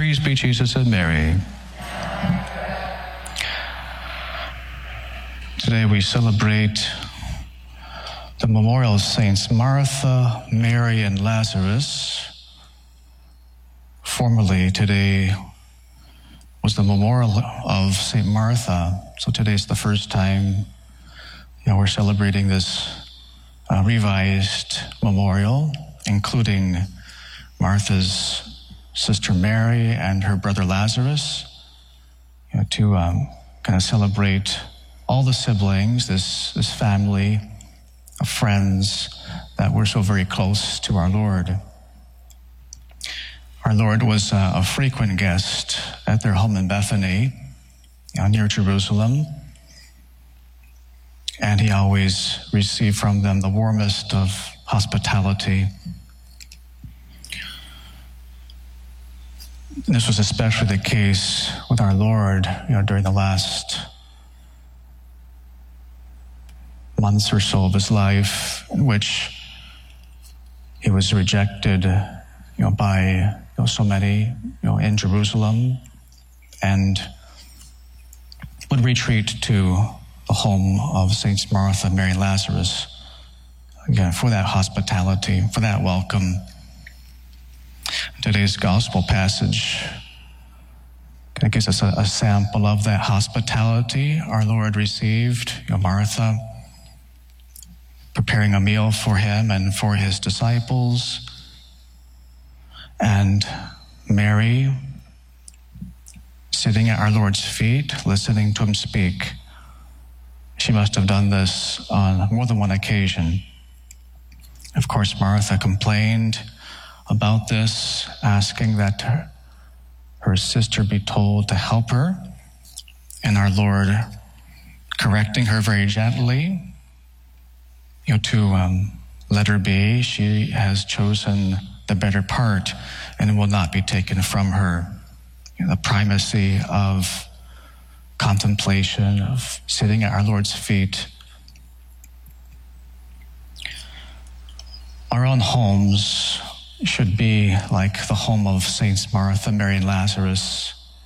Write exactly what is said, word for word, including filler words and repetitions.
Praise be Jesus and Mary. Today we celebrate the memorial of Saints Martha, Mary, and Lazarus. Formerly, today was the memorial of Saint Martha. So today is the first time you know, we're celebrating this uh, revised memorial, including Martha's sister Mary and her brother Lazarus, you know, to um, kind of celebrate all the siblings, this, this family of friends that were so very close to our Lord. Our Lord was a, a frequent guest at their home in Bethany, you know, near Jerusalem, and he always received from them the warmest of hospitality. And this was especially the case with our Lord, you know, during the last months or so of his life, in which he was rejected, you know, by you know, so many, you know, in Jerusalem, and would retreat to the home of Saints Martha, Mary, and Lazarus, again, for that hospitality, for that welcome. Today's gospel passage kind of gives us a, a sample of that hospitality our Lord received. You know, Martha preparing a meal for him and for his disciples, and Mary sitting at our Lord's feet, listening to him speak. She must have done this on more than one occasion. Of course, Martha complained about this, asking that her, her sister be told to help her, and our Lord correcting her very gently, you know, to um, let her be. She has chosen the better part, and it will not be taken from her. You know, the primacy of contemplation, of sitting at our Lord's feet. Our own homes should be like the home of Saints Martha, Mary, and Lazarus.